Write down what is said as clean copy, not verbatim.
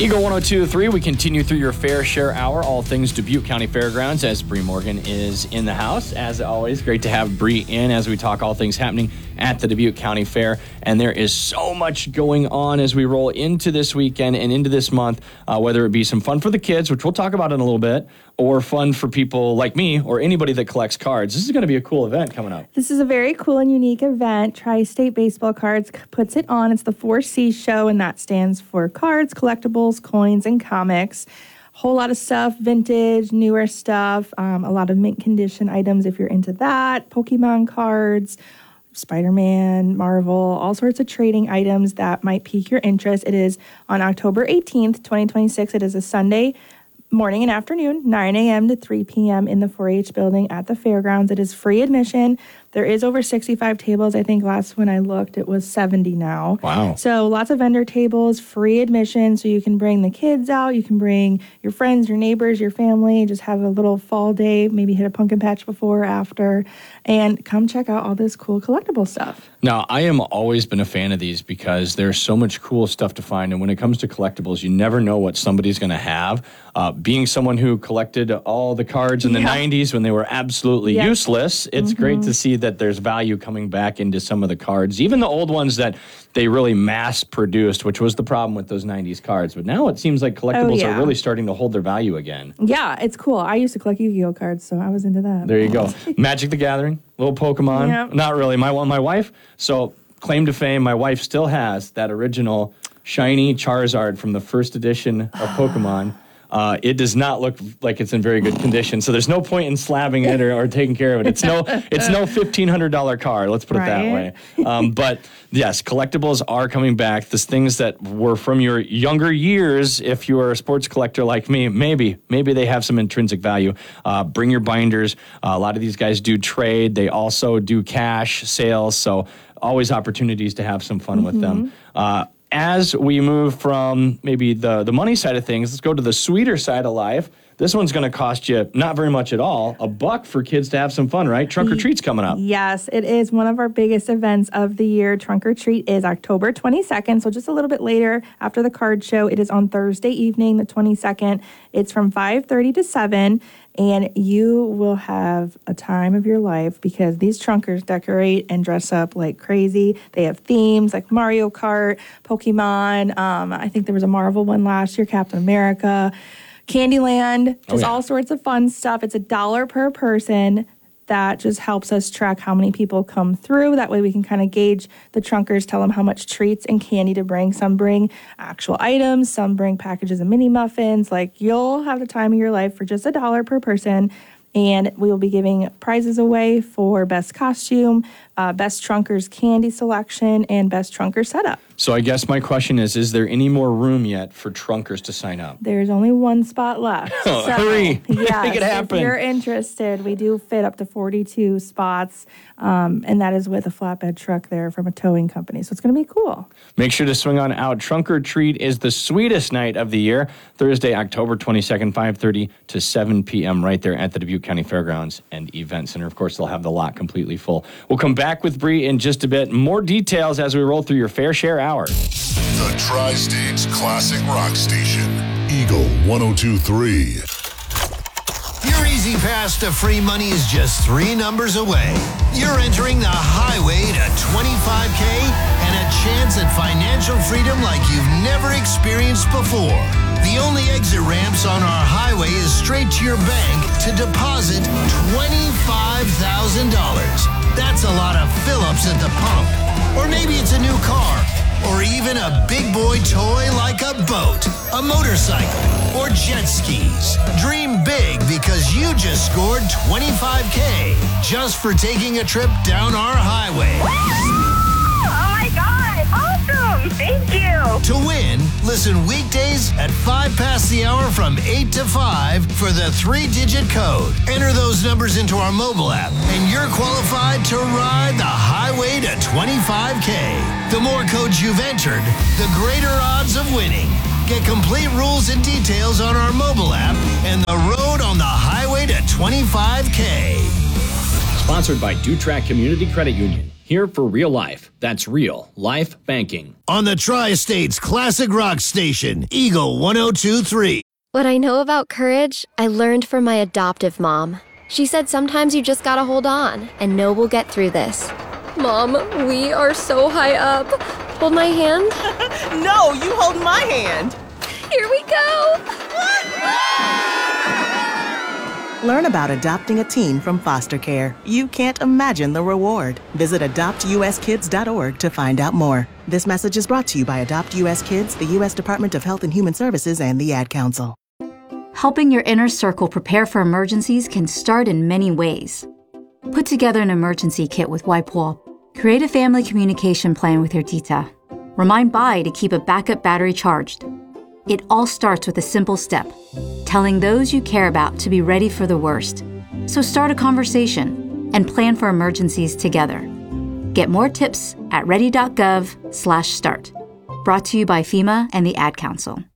Eagle 102.3, we continue through your Fair Share Hour, all things Dubuque County Fairgrounds, as Bree Morgan is in the house. As always, great to have Bree in as we talk all things happening at the Dubuque County Fair. And there is so much going on as we roll into this weekend and into this month, whether it be some fun for the kids, which we'll talk about in a little bit, or fun for people like me or anybody that collects cards. This is going to be a cool event coming up. This is a very cool and unique event. Tri-State Baseball Cards puts it on. It's the 4C show, and that stands for cards, collectibles, coins, and comics. Whole lot of stuff, vintage, newer stuff, a lot of mint condition items if you're into that, Pokemon cards, Spider-Man, Marvel, all sorts of trading items that might pique your interest. It is on October 18th, 2026. It is a Sunday morning and afternoon, 9 a.m. to 3 p.m. in the 4-H building at the fairgrounds. It is free admission. There is over 65 tables. I think last when I looked, it was 70 now. Wow. So lots of vendor tables, free admission, so you can bring the kids out. You can bring your friends, your neighbors, your family, just have a little fall day, maybe hit a pumpkin patch before or after, and come check out all this cool collectible stuff. Now, I am always been a fan of these because there's so much cool stuff to find. And when it comes to collectibles, you never know what somebody's going to have. Being someone who collected all the cards in the 90s when they were absolutely useless, it's great to see that there's value coming back into some of the cards, even the old ones that they really mass produced, which was the problem with those 90s cards. But now it seems like collectibles are really starting to hold their value again. Yeah, it's cool. I used to collect Yu-Gi-Oh cards, so I was into that. There you go. Magic the Gathering, little Pokemon. Yep. Not really. My wife, so claim to fame, my wife still has that original shiny Charizard from the first edition of Pokemon. It does not look like it's in very good condition, so there's no point in slabbing it or taking care of it. It's no $1,500 card. Let's put it that way. But yes, collectibles are coming back. These things that were from your younger years, if you are a sports collector like me, maybe they have some intrinsic value. Bring your binders. A lot of these guys do trade. They also do cash sales, so always opportunities to have some fun with them. As we move from maybe the money side of things, let's go to the sweeter side of life. This one's going to cost you not very much at all, $1 for kids to have some fun, right? Trunk or Treat's coming up. Yes, it is one of our biggest events of the year. Trunk or Treat is October 22nd, so just a little bit later after the card show. It is on Thursday evening, the 22nd. It's from 5:30 to 7, and you will have a time of your life because these trunkers decorate and dress up like crazy. They have themes like Mario Kart, Pokemon. I think there was a Marvel one last year, Captain America. Candyland, just all sorts of fun stuff. It's $1 per person. That just helps us track how many people come through. That way we can kind of gauge the trunkers, tell them how much treats and candy to bring. Some bring actual items, some bring packages of mini muffins. Like, you'll have the time of your life for just $1 per person. And we will be giving prizes away for best costume, best trunkers candy selection, and best trunker setup. So I guess my question is there any more room yet for trunkers to sign up? There's only one spot left. So, hurry. Yes, make it happen. If you're interested, we do fit up to 42 spots, and that is with a flatbed truck there from a towing company. So it's going to be cool. Make sure to swing on out. Trunk or Treat is the sweetest night of the year. Thursday, October 22nd, 5:30 to 7 p.m. right there at the Dubuque County Fairgrounds and Event Center. Of course, they'll have the lot completely full. We'll come back with Bree in just a bit. More details as we roll through your Fair Share Hour. The Tri-State's classic rock station, Eagle 102.3. Your easy pass to free money is just 3 numbers away. You're entering the highway to 25K and a chance at financial freedom like you've never experienced before. The only exit ramps on our highway is straight to your bank to deposit $25,000. That's a lot of fill-ups at the pump. Or maybe it's a new car. Or even a big boy toy like a boat, a motorcycle, or jet skis. Dream big because you just scored $25K just for taking a trip down our highway. Oh my God, awesome, thank you. To win, listen weekdays at 5 past the hour from 8 to 5 for the 3-digit code. Enter those numbers into our mobile app and you're qualified to ride the highway to 25K. The more codes you've entered, the greater odds of winning. Get complete rules and details on our mobile app and the road on the highway to 25K. Sponsored by Dutrack Community Credit Union. Here for real life. That's real life banking. On the Tri-States Classic Rock Station, Eagle 102.3. What I know about courage, I learned from my adoptive mom. She said sometimes you just gotta hold on and know we'll get through this. Mom, we are so high up. Hold my hand. No, you hold my hand. Here we go. Learn about adopting a teen from foster care. You can't imagine the reward. Visit adoptuskids.org to find out more. This message is brought to you by Adopt US Kids, the U.S. Department of Health and Human Services, and the Ad Council. Helping your inner circle prepare for emergencies can start in many ways. Put together an emergency kit with WipeWall. Create a family communication plan with your tita. Remind Bai to keep a backup battery charged. It all starts with a simple step, telling those you care about to be ready for the worst. So start a conversation and plan for emergencies together. Get more tips at ready.gov/start. Brought to you by FEMA and the Ad Council.